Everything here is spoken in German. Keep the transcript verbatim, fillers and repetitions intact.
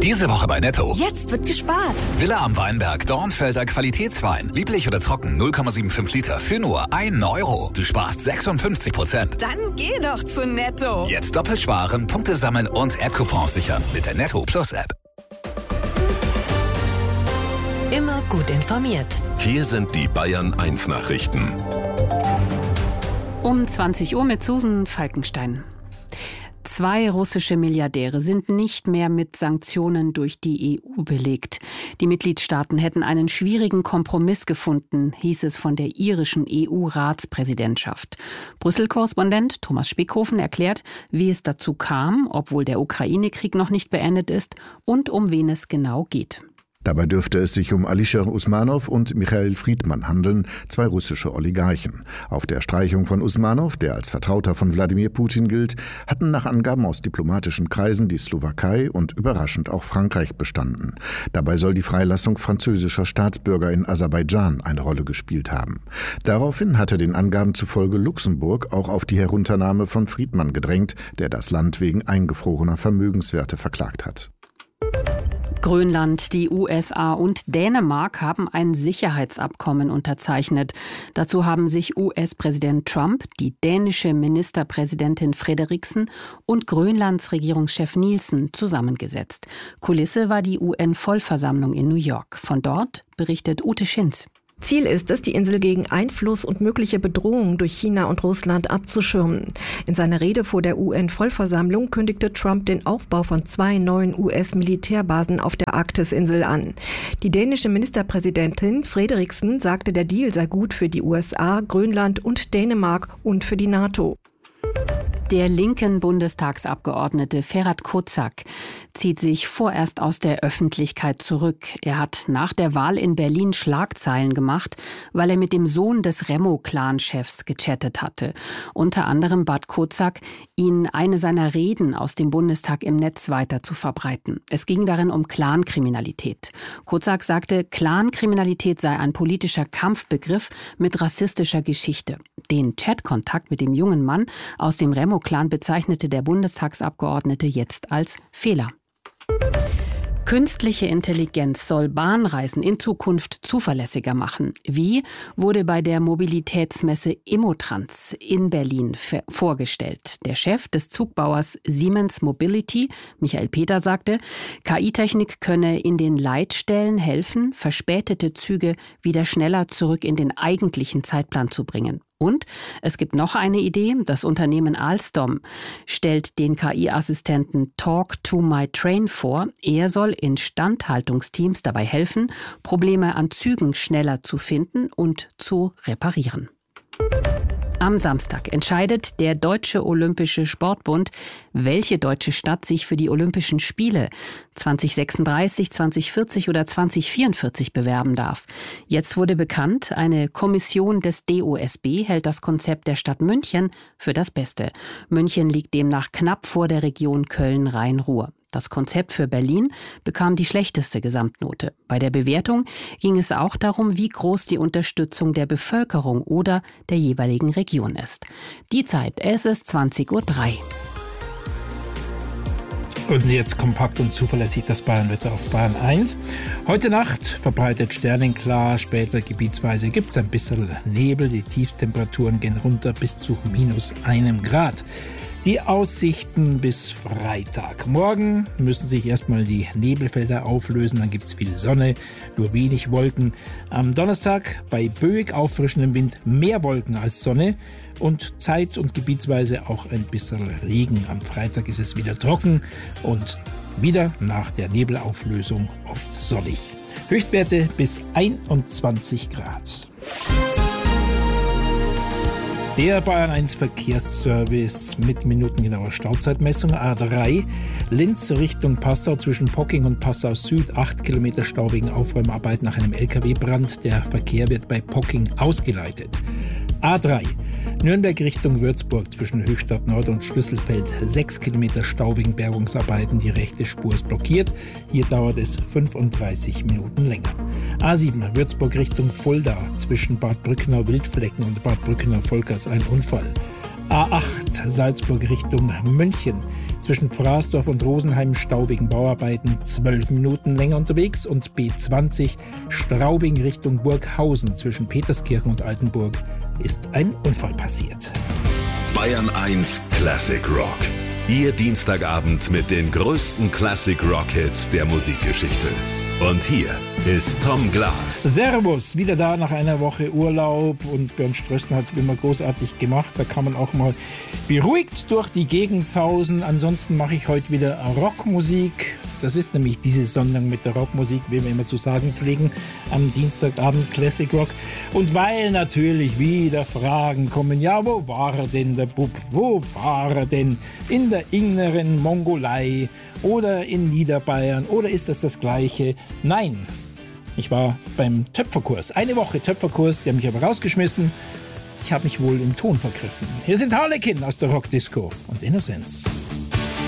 Diese Woche bei Netto. Jetzt wird gespart. Villa am Weinberg, Dornfelder Qualitätswein. Lieblich oder trocken, null Komma fünfundsiebzig Liter für nur ein Euro. Du sparst sechsundfünfzig Prozent. Dann geh doch zu Netto. Jetzt doppelt sparen, Punkte sammeln und App-Coupons sichern mit der Netto Plus App. Immer gut informiert. Hier sind die Bayern eins Nachrichten. Um zwanzig Uhr mit Susan Falkenstein. Zwei russische Milliardäre sind nicht mehr mit Sanktionen durch die E U belegt. Die Mitgliedstaaten hätten einen schwierigen Kompromiss gefunden, hieß es von der irischen E U-Ratspräsidentschaft. Brüssel-Korrespondent Thomas Spickhofen erklärt, wie es dazu kam, obwohl der Ukraine-Krieg noch nicht beendet ist, und um wen es genau geht. Dabei dürfte es sich um Alisher Usmanow und Michail Friedman handeln, zwei russische Oligarchen. Auf der Streichung von Usmanow, der als Vertrauter von Wladimir Putin gilt, hatten nach Angaben aus diplomatischen Kreisen die Slowakei und überraschend auch Frankreich bestanden. Dabei soll die Freilassung französischer Staatsbürger in Aserbaidschan eine Rolle gespielt haben. Daraufhin hatte den Angaben zufolge Luxemburg auch auf die Herunternahme von Friedman gedrängt, der das Land wegen eingefrorener Vermögenswerte verklagt hat. Grönland, die U S A und Dänemark haben ein Sicherheitsabkommen unterzeichnet. Dazu haben sich U S-Präsident Trump, die dänische Ministerpräsidentin Frederiksen und Grönlands Regierungschef Nielsen zusammengesetzt. Kulisse war die U N-Vollversammlung in New York. Von dort berichtet Ute Schinz. Ziel ist es, die Insel gegen Einfluss und mögliche Bedrohungen durch China und Russland abzuschirmen. In seiner Rede vor der U N-Vollversammlung kündigte Trump den Aufbau von zwei neuen U S-Militärbasen auf der Arktisinsel an. Die dänische Ministerpräsidentin Frederiksen sagte, der Deal sei gut für die U S A, Grönland und Dänemark und für die NATO. Der linken Bundestagsabgeordnete Ferhat Kozak zieht sich vorerst aus der Öffentlichkeit zurück. Er hat nach der Wahl in Berlin Schlagzeilen gemacht, weil er mit dem Sohn des Remo-Clan-Chefs gechattet hatte. Unter anderem bat Kozak, ihn eine seiner Reden aus dem Bundestag im Netz weiter zu verbreiten. Es ging darin um Clankriminalität. Kozak sagte, Clankriminalität sei ein politischer Kampfbegriff mit rassistischer Geschichte. Den Chatkontakt mit dem jungen Mann aus dem Remo-Clan bezeichnete der Bundestagsabgeordnete jetzt als Fehler. Künstliche Intelligenz soll Bahnreisen in Zukunft zuverlässiger machen. Wie, wurde bei der Mobilitätsmesse Immotrans in Berlin vorgestellt. Der Chef des Zugbauers Siemens Mobility, Michael Peter, sagte, K I-Technik könne in den Leitstellen helfen, verspätete Züge wieder schneller zurück in den eigentlichen Zeitplan zu bringen. Und es gibt noch eine Idee. Das Unternehmen Alstom stellt den K I-Assistenten Talk to My Train vor. Er soll Instandhaltungsteams dabei helfen, Probleme an Zügen schneller zu finden und zu reparieren. Am Samstag entscheidet der Deutsche Olympische Sportbund, welche deutsche Stadt sich für die Olympischen Spiele zwanzig sechsunddreißig, zwanzig vierzig oder zwanzig vierundvierzig bewerben darf. Jetzt wurde bekannt, eine Kommission des D O S B hält das Konzept der Stadt München für das Beste. München liegt demnach knapp vor der Region Köln-Rhein-Ruhr. Das Konzept für Berlin bekam die schlechteste Gesamtnote. Bei der Bewertung ging es auch darum, wie groß die Unterstützung der Bevölkerung oder der jeweiligen Region ist. Die Zeit, es ist zwanzig Uhr drei. Und jetzt kompakt und zuverlässig das Bayernwetter auf Bayern eins. Heute Nacht verbreitet sternenklar, später gebietsweise gibt es ein bisschen Nebel. Die Tiefstemperaturen gehen runter bis zu minus einem Grad. Die Aussichten bis Freitag. Morgen müssen sich erstmal die Nebelfelder auflösen, dann gibt es viel Sonne, nur wenig Wolken. Am Donnerstag bei böig auffrischendem Wind mehr Wolken als Sonne und zeit- und gebietsweise auch ein bisschen Regen. Am Freitag ist es wieder trocken und wieder nach der Nebelauflösung oft sonnig. Höchstwerte bis einundzwanzig Grad. Der Bayern eins Verkehrsservice mit minutengenauer Stauzeitmessung. A drei, Linz Richtung Passau zwischen Pocking und Passau Süd. acht Kilometer Stau wegen Aufräumarbeit nach einem L K W-Brand. Der Verkehr wird bei Pocking ausgeleitet. A drei, Nürnberg Richtung Würzburg zwischen Höchstadt Nord und Schlüsselfeld. sechs Kilometer Stau wegen Bergungsarbeiten. Die rechte Spur ist blockiert. Hier dauert es fünfunddreißig Minuten länger. A sieben, Würzburg Richtung Fulda zwischen Bad Brückenau Wildflecken und Bad Brückenau Volkers ein Unfall. A acht Salzburg Richtung München. Zwischen Fraßdorf und Rosenheim Stau wegen Bauarbeiten, zwölf Minuten länger unterwegs. Und B zwanzig Straubing Richtung Burghausen. Zwischen Peterskirchen und Altenburg ist ein Unfall passiert. Bayern eins Classic Rock. Ihr Dienstagabend mit den größten Classic Rock Hits der Musikgeschichte. Und hier ist Tom Glas. Servus, wieder da nach einer Woche Urlaub, und Bernd Strössner hat es immer großartig gemacht. Da kann man auch mal beruhigt durch die Gegend sausen. Ansonsten mache ich heute wieder Rockmusik. Das ist nämlich diese Sendung mit der Rockmusik, wie wir immer zu sagen pflegen, am Dienstagabend Classic Rock. Und weil natürlich wieder Fragen kommen, ja, wo war er denn, der Bub? Wo war er denn? In der inneren Mongolei oder in Niederbayern? Oder ist das das Gleiche? Nein, ich war beim Töpferkurs. Eine Woche Töpferkurs, die haben mich aber rausgeschmissen. Ich habe mich wohl im Ton vergriffen. Hier sind Harlequin aus der Rockdisco und Innocence.